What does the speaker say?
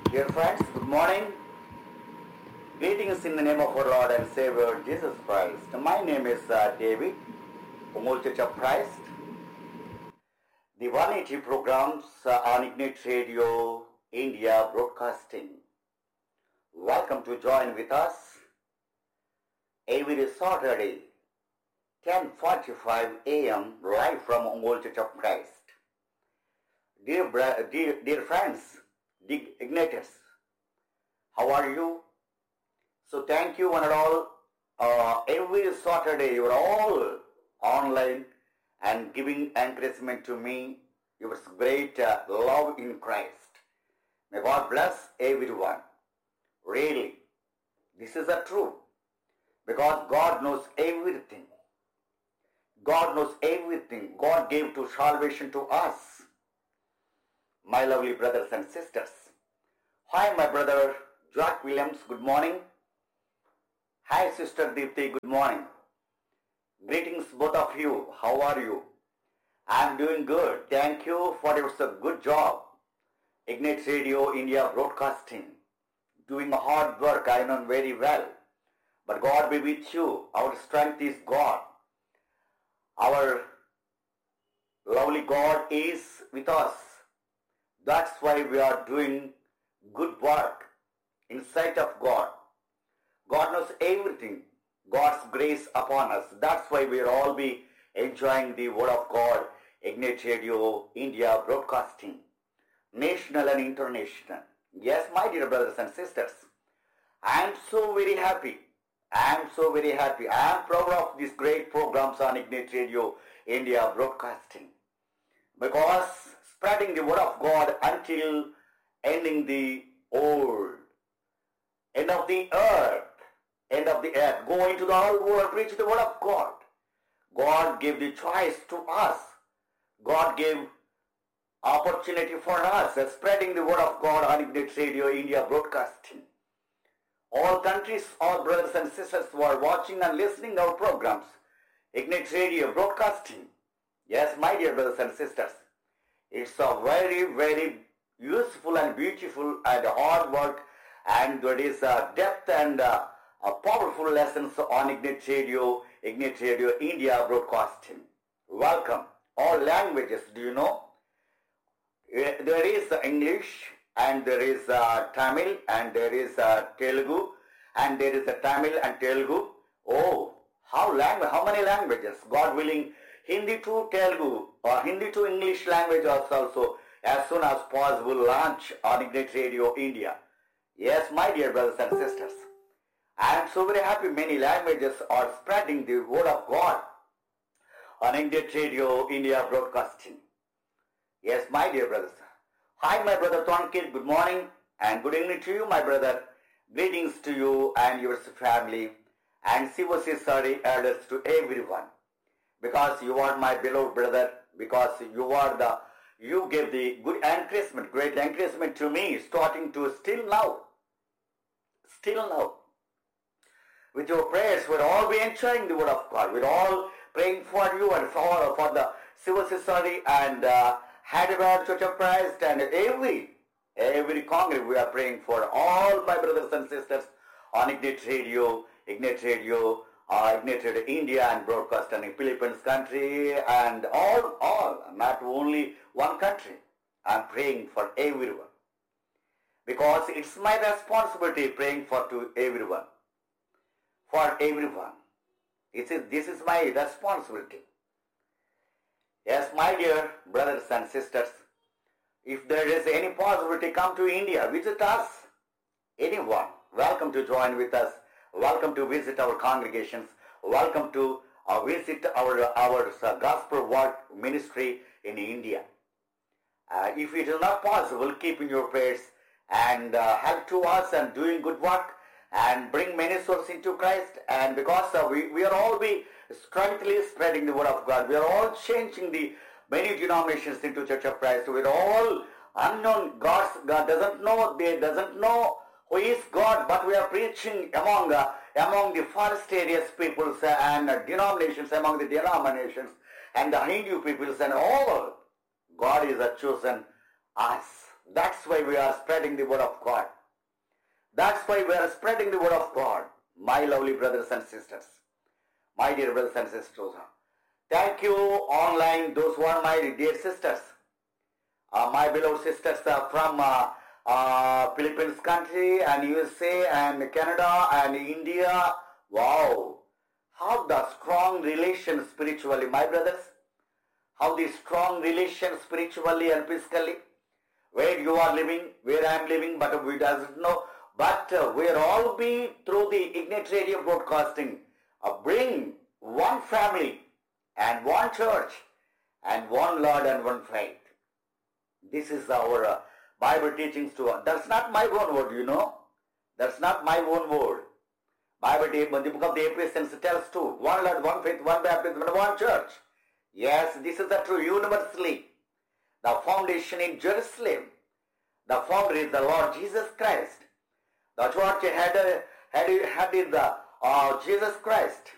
Dear friends, good morning. Greetings in the name of our Lord and Savior Jesus Christ. My name is David, Umul Church of Christ. The 180 programs on Ignite Radio India Broadcasting. Welcome to join with us every Saturday, 10:45 a.m. live from Umul Church of Christ. Dear friends, Igniters, how are you? So thank you one and all. Every Saturday you are all online and giving encouragement to me. Your great love in Christ. May God bless everyone. Really, this is the truth. Because God knows everything. God knows everything. God gave to salvation to us. My lovely brothers and sisters. Hi, my brother Jack Williams, good morning. Hi, Sister Deepthi, good morning. Greetings, both of you. How are you? I'm doing good. Thank you for your good job. Ignite Radio India Broadcasting. Doing hard work, I know very well. But God be with you. Our strength is God. Our lovely God is with us. That's why we are doing good work in sight of God. God knows everything. God's grace upon us. That's why we'll all be enjoying the Word of God, Ignite Radio India Broadcasting, national and international. Yes, my dear brothers and sisters, I am so very happy. I am proud of these great programs on Ignite Radio India Broadcasting. Because spreading the Word of God until ending the world, end of the earth, go into the whole world, preach the Word of God. God gave the choice to us. God gave opportunity for us, spreading the Word of God on Ignite Radio India Broadcasting. All countries, all brothers and sisters who are watching and listening our programs, Ignite Radio Broadcasting. Yes, my dear brothers and sisters, it's a very, very useful and beautiful and hard work, and there is a depth and a powerful lessons on Ignite Radio India Broadcasting. Welcome. All languages, do you know? There is English, and there is Tamil, and there is Telugu, and there is Tamil and Telugu. Oh, how many languages? God willing, Hindi to Telugu or Hindi to English language also as soon as possible launch on Ignite Radio India. Yes, my dear brothers and sisters, I am so very happy many languages are spreading the Word of God on Ignite Radio India Broadcasting. Yes, my dear brothers. Hi, my brother Tonkil, good morning and good evening to you, my brother. Greetings to you and your family, and COC sorry elders to everyone. Because you are my beloved brother, because you gave the good encouragement, great encouragement to me, starting to still now. With your prayers, we're all be enjoying the Word of God. We're all praying for you and for the Civil Society and Hyderabad Church of Christ and every congregation. We are praying for all my brothers and sisters on Ignite Radio India and broadcast in Philippines country and all, not only one country. I'm praying for everyone. Because it's my responsibility praying to everyone. For everyone. This is my responsibility. Yes, my dear brothers and sisters, if there is any possibility, come to India, visit us. Anyone, welcome to join with us. Welcome to visit our congregations. Welcome to visit our gospel work ministry in India. If it is not possible, keep in your prayers and help to us and doing good work and bring many souls into Christ. And because we are all be strongly spreading the Word of God. We are all changing the many denominations into Church of Christ. We are all unknown. God doesn't know. They doesn't know who is God, but we are preaching among the forest areas peoples and denominations, among the denominations and the Hindu peoples and all. God is chosen us. That's That's why we are spreading the word of God. That's why we are spreading the word of God. My lovely brothers and sisters. My dear brothers and sisters. Thank you online, those who are my dear sisters. My beloved sisters from Philippines country and USA and Canada and India. Wow. How the strong relation spiritually, my brothers. How the strong relation spiritually and physically. Where you are living, where I am living, but we doesn't know. But we are all be through the Ignite Radio broadcasting. Bring one family and one church and one Lord and one faith. This is our Bible teachings to us. That's not my own word, you know. That's not my own word. Bible, the book of the Ephesians tells too. One Lord, one faith, one baptism, and one church. Yes, this is the true universally. The foundation in Jerusalem. The founder is the Lord Jesus Christ. The church had in the Jesus Christ.